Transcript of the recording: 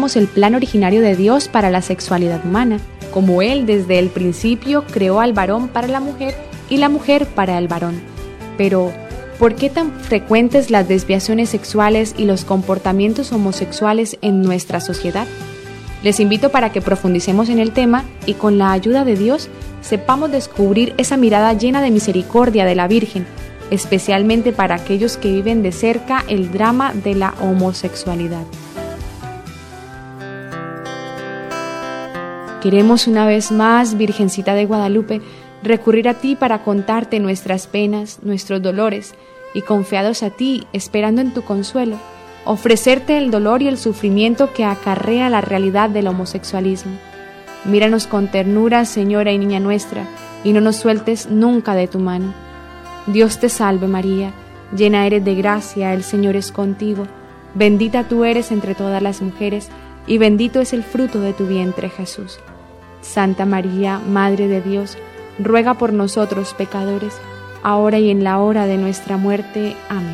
conociéramos el plan originario de Dios para la sexualidad humana, como Él desde el principio creó al varón para la mujer y la mujer para el varón. Pero, ¿por qué tan frecuentes las desviaciones sexuales y los comportamientos homosexuales en nuestra sociedad? Les invito para que profundicemos en el tema y con la ayuda de Dios sepamos descubrir esa mirada llena de misericordia de la Virgen, especialmente para aquellos que viven de cerca el drama de la homosexualidad. Queremos una vez más, Virgencita de Guadalupe, recurrir a ti para contarte nuestras penas, nuestros dolores, y confiados a ti, esperando en tu consuelo, ofrecerte el dolor y el sufrimiento que acarrea la realidad del homosexualismo. Míranos con ternura, Señora y Niña nuestra, y no nos sueltes nunca de tu mano. Dios te salve María, llena eres de gracia, el Señor es contigo, bendita tú eres entre todas las mujeres, y bendito es el fruto de tu vientre Jesús. Santa María, Madre de Dios, ruega por nosotros pecadores, ahora y en la hora de nuestra muerte. Amén.